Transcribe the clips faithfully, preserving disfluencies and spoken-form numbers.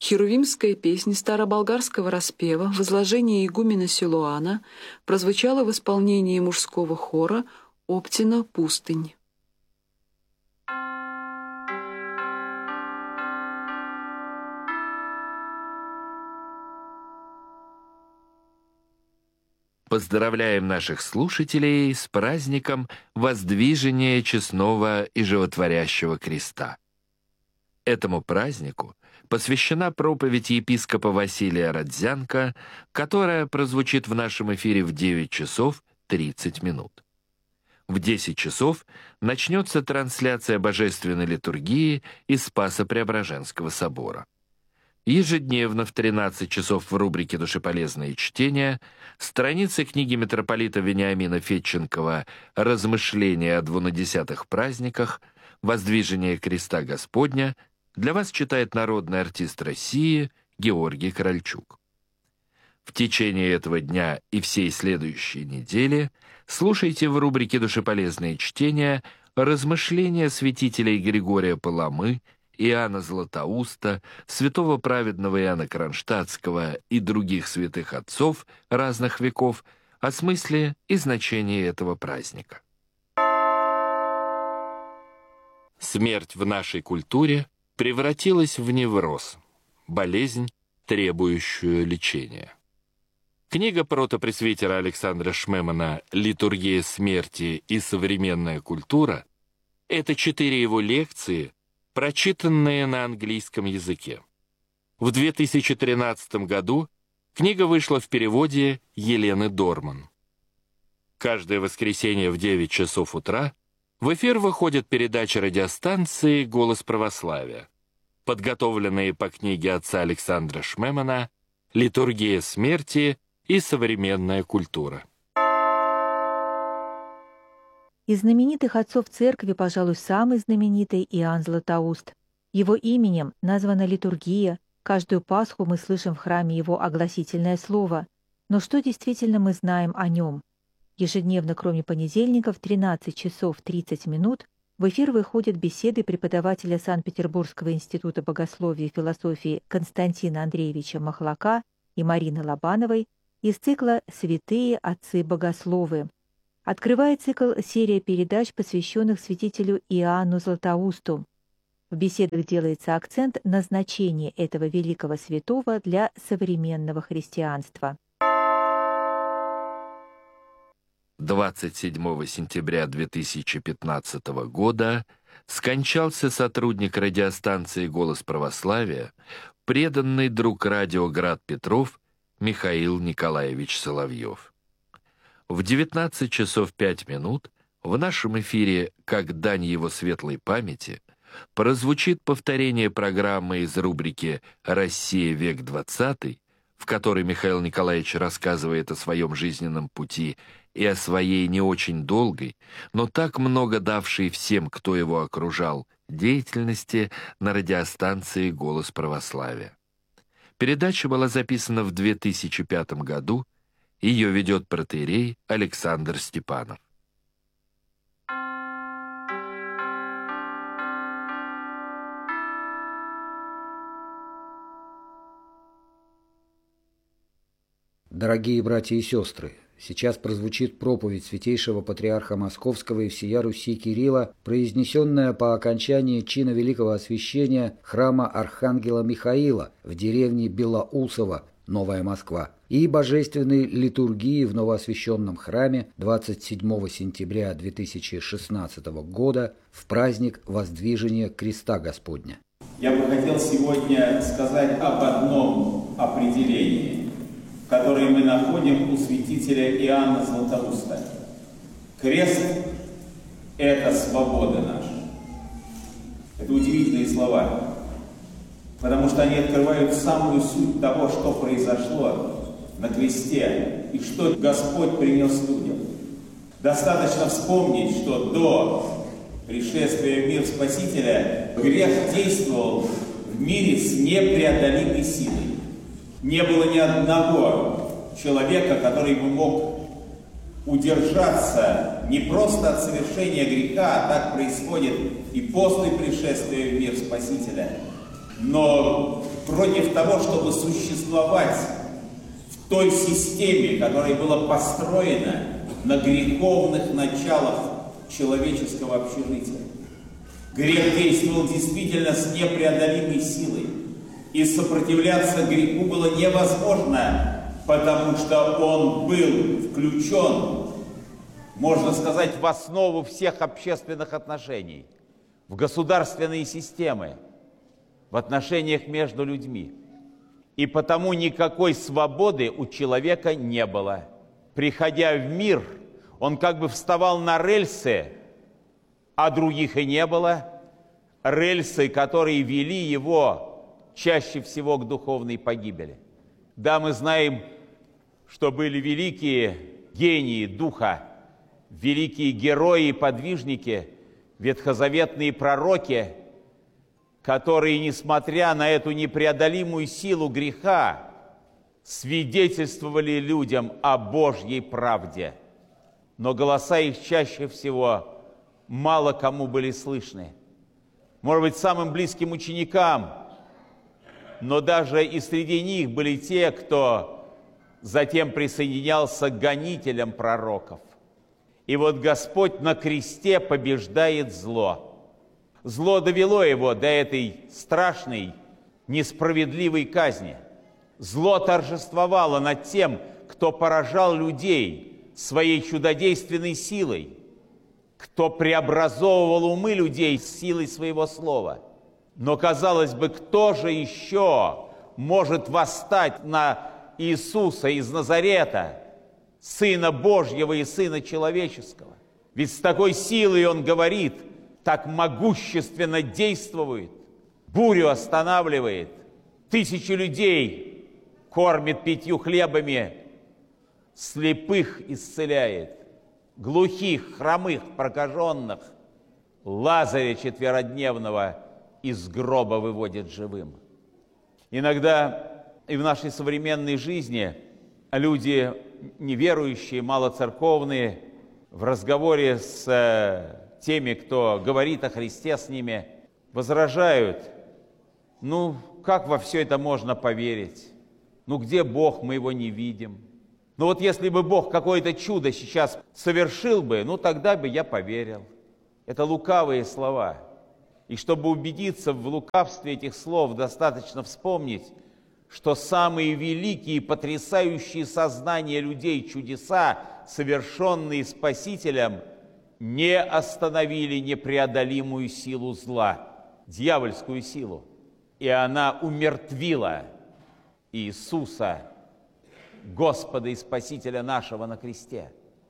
Херувимская песнь староболгарского распева «Возложение игумена Силуана» прозвучала в исполнении мужского хора «Оптина пустынь». Поздравляем наших слушателей с праздником Воздвижения Честного и Животворящего Креста. Этому празднику посвящена проповедь епископа Василия Родзянко, которая прозвучит в нашем эфире в девять часов тридцать минут. В десять часов начнется трансляция божественной литургии из Спасо-Преображенского собора. Ежедневно в тринадцать часов в рубрике «Душеполезные чтения» страницы книги митрополита Вениамина Федченкова «Размышления о двунадесятых праздниках. Воздвижение креста Господня» для вас читает народный артист России Георгий Корольчук. В течение этого дня и всей следующей недели слушайте в рубрике «Душеполезные чтения» размышления святителей Григория Паламы, Иоанна Златоуста, святого праведного Иоанна Кронштадтского и других святых отцов разных веков о смысле и значении этого праздника. Смерть в нашей культуре превратилась в невроз, болезнь, требующую лечения. Книга протопресвитера Александра Шмемана «Литургия смерти и современная культура» — это четыре его лекции, прочитанные на английском языке. В две тысячи тринадцатом году книга вышла в переводе Елены Дорман. Каждое воскресенье в девять часов утра в эфир выходит передача радиостанции «Голос православия», подготовленные по книге отца Александра Шмемана «Литургия смерти и современная культура». Из знаменитых отцов церкви, пожалуй, самый знаменитый Иоанн Златоуст. Его именем названа литургия, каждую Пасху мы слышим в храме его огласительное слово. Но что действительно мы знаем о нем? Ежедневно, кроме понедельника, в тринадцать часов тридцать минут в эфир выходят беседы преподавателя Санкт-Петербургского института богословия и философии Константина Андреевича Махлака и Марины Лобановой из цикла «Святые отцы-богословы». Открывает цикл серия передач, посвященных святителю Иоанну Златоусту. В беседах делается акцент на значении этого великого святого для современного христианства. двадцать седьмого сентября две тысячи пятнадцатого года скончался сотрудник радиостанции «Голос православия», преданный друг радио «Град Петров» Михаил Николаевич Соловьев. В девятнадцать часов пять минут в нашем эфире, как дань его светлой памяти, прозвучит повторение программы из рубрики «Россия. Век двадцатый», в которой Михаил Николаевич рассказывает о своем жизненном пути и о своей не очень долгой, но так много давшей всем, кто его окружал, деятельности на радиостанции «Голос православия». Передача была записана в две тысячи пятом году. Ее ведет протоиерей Александр Степанов. Дорогие братья и сестры, сейчас прозвучит проповедь святейшего патриарха Московского и всея Руси Кирилла, произнесенная по окончании чина великого освящения храма Архангела Михаила в деревне Белоусово, Новая Москва, и божественной литургии в новоосвященном храме двадцать седьмого сентября две тысячи шестнадцатого года в праздник Воздвижения Креста Господня. Я бы хотел сегодня сказать об одном определении, которое мы находим у святителя Иоанна Златоуста. Крест – это свобода наша. Это удивительные слова, потому что они открывают самую суть того, что произошло на кресте и что Господь принес людям. Достаточно вспомнить, что до пришествия в мир Спасителя грех действовал в мире с непреодолимой силой. Не было ни одного человека, который бы мог удержаться не просто от совершения греха, а так происходит и после пришествия в мир Спасителя. но против того, чтобы существовать в той системе, которая была построена на греховных началах человеческого общежития. Грех действовал действительно с непреодолимой силой, и сопротивляться греху было невозможно, потому что он был включен, можно сказать, в основу всех общественных отношений, в государственные системы, в отношениях между людьми. И потому никакой свободы у человека не было. Приходя в мир, он как бы вставал на рельсы, а других и не было. Рельсы, которые вели его чаще всего к духовной погибели. Да, мы знаем, что были великие гении духа, великие герои и подвижники, ветхозаветные пророки, которые, несмотря на эту непреодолимую силу греха, свидетельствовали людям о Божьей правде. Но голоса их чаще всего мало кому были слышны. Может быть, самым близким ученикам, но даже и среди них были те, кто затем присоединялся к гонителям пророков. И вот Господь на кресте побеждает зло. Зло довело его до этой страшной, несправедливой казни. Зло торжествовало над тем, кто поражал людей своей чудодейственной силой, кто преобразовывал умы людей силой своего слова. Но, казалось бы, кто же еще может восстать на Иисуса из Назарета, Сына Божьего и Сына Человеческого? Ведь с такой силой Он говорит, так могущественно действует, бурю останавливает, тысячи людей кормит пятью хлебами, слепых исцеляет, глухих, хромых, прокаженных, Лазаря четверодневного из гроба выводит живым. Иногда и в нашей современной жизни люди неверующие, малоцерковные, в разговоре с теми, кто говорит о Христе с ними, возражают: ну, как во все это можно поверить? Ну, где Бог, мы его не видим. Ну, вот если бы Бог какое-то чудо сейчас совершил бы, ну, тогда бы я поверил. Это лукавые слова. И чтобы убедиться в лукавстве этих слов, достаточно вспомнить, что самые великие, потрясающие сознания людей чудеса, совершенные Спасителем, не остановили непреодолимую силу зла, дьявольскую силу. И она умертвила Иисуса, Господа и Спасителя нашего, на кресте.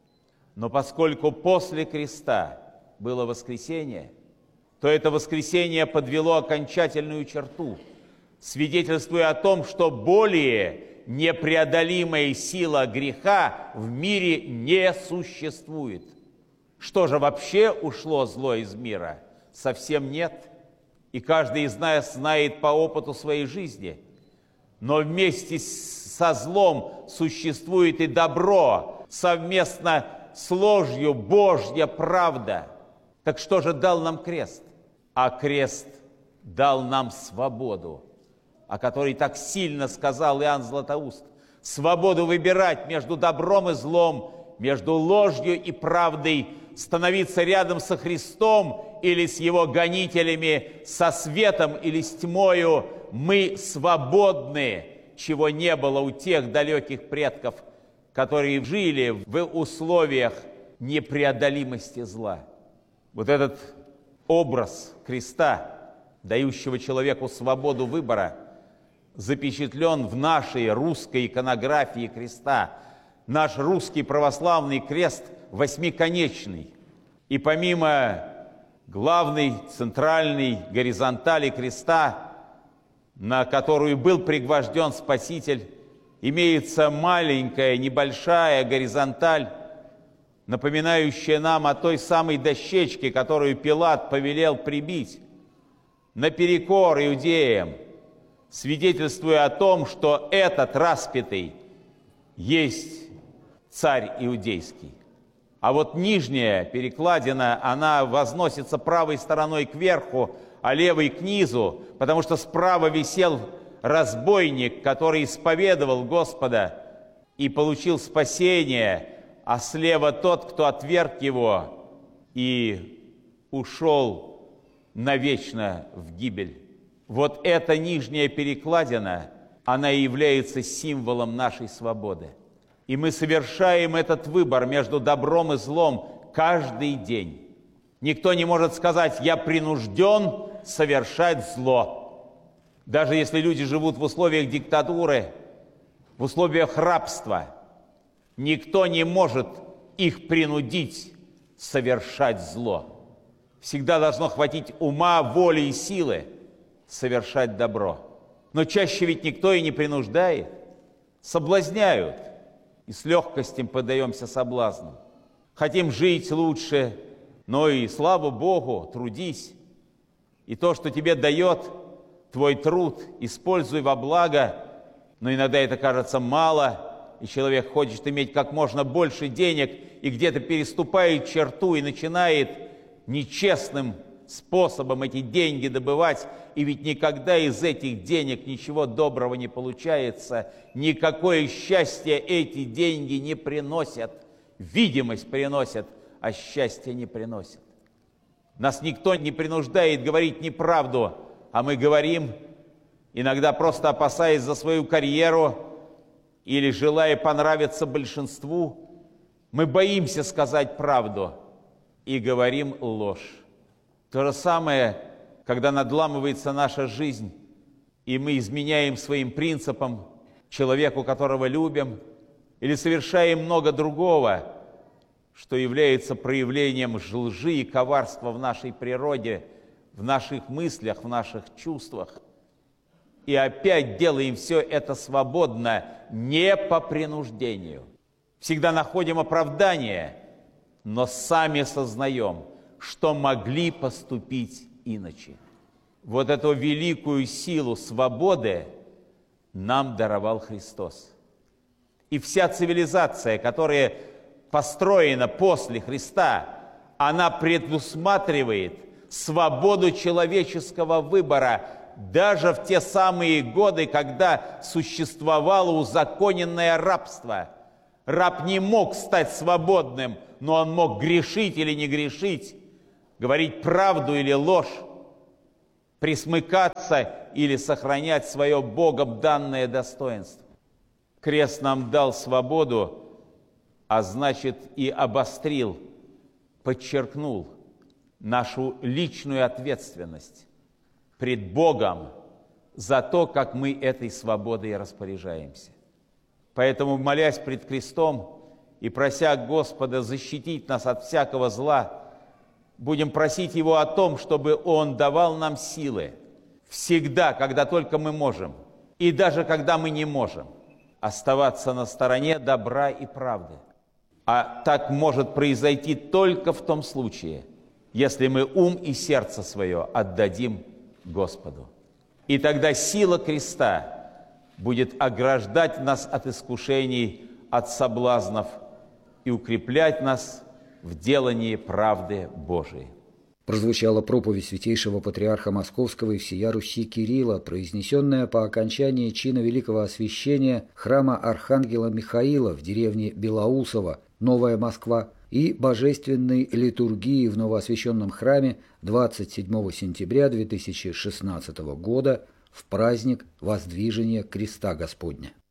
Но поскольку после креста было воскресение, то это воскресение подвело окончательную черту, свидетельствуя о том, что более непреодолимая сила греха в мире не существует. Что же, вообще ушло зло из мира? Совсем нет. И каждый из нас знает по опыту своей жизни. Но вместе со злом существует и добро, совместно с ложью Божья правда. Так что же дал нам крест? А крест дал нам свободу, о которой так сильно сказал Иоанн Златоуст. Свободу выбирать между добром и злом, между ложью и правдой, становиться рядом со Христом или с Его гонителями, со светом или с тьмою. Мы свободны, чего не было у тех далеких предков, которые жили в условиях непреодолимости зла. Вот этот образ креста, дающего человеку свободу выбора, запечатлен в нашей русской иконографии креста. Наш русский православный крест восьмиконечный. И помимо главной центральной горизонтали креста, на которую был пригвожден Спаситель, имеется маленькая, небольшая горизонталь, напоминающая нам о той самой дощечке, которую Пилат повелел прибить наперекор иудеям, свидетельствуя о том, что этот распятый есть царь иудейский. А вот нижняя перекладина, она возносится правой стороной кверху, а левый к низу, потому что справа висел разбойник, который исповедовал Господа и получил спасение, а слева тот, кто отверг его и ушел навечно в гибель. Вот эта нижняя перекладина, она и является символом нашей свободы. И мы совершаем этот выбор между добром и злом каждый день. Никто не может сказать: я принужден совершать зло. Даже если люди живут в условиях диктатуры, в условиях рабства, никто не может их принудить совершать зло. Всегда должно хватить ума, воли и силы совершать добро. Но чаще ведь никто и не принуждает. Соблазняют, и с легкостью поддаемся соблазну. Хотим жить лучше, но и, слава Богу, трудись. И то, что тебе дает твой труд, используй во благо, но иногда это кажется мало, и человек хочет иметь как можно больше денег, и где-то переступает черту и начинает нечестным способом эти деньги добывать, и ведь никогда из этих денег ничего доброго не получается, никакое счастье эти деньги не приносят, видимость приносят, а счастья не приносят. Нас никто не принуждает говорить неправду, а мы говорим, иногда просто опасаясь за свою карьеру или желая понравиться большинству, мы боимся сказать правду и говорим ложь. То же самое, когда надламывается наша жизнь, и мы изменяем своим принципам человеку, которого любим, или совершаем много другого, что является проявлением лжи и коварства в нашей природе, в наших мыслях, в наших чувствах. И опять делаем все это свободно, не по принуждению. Всегда находим оправдание, но сами сознаем, что могли поступить иначе. Вот эту великую силу свободы нам даровал Христос. И вся цивилизация, которая построена после Христа, она предусматривает свободу человеческого выбора даже в те самые годы, когда существовало узаконенное рабство. Раб не мог стать свободным, но он мог грешить или не грешить, говорить правду или ложь, присмыкаться или сохранять свое Богом данное достоинство. Крест нам дал свободу, а значит и обострил, подчеркнул нашу личную ответственность пред Богом за то, как мы этой свободой распоряжаемся. Поэтому, молясь пред крестом и прося Господа защитить нас от всякого зла, будем просить Его о том, чтобы Он давал нам силы всегда, когда только мы можем, и даже когда мы не можем, оставаться на стороне добра и правды. А так может произойти только в том случае, если мы ум и сердце свое отдадим Господу. И тогда сила креста будет ограждать нас от искушений, от соблазнов и укреплять нас в делании правды Божией. Прозвучала проповедь святейшего патриарха Московского и всея Руси Кирилла, произнесенная по окончании чина великого освящения храма Архангела Михаила в деревне Белоусово, Новая Москва, и божественной литургии в новоосвященном храме двадцать седьмого сентября две тысячи шестнадцатого года в праздник Воздвижения Креста Господня.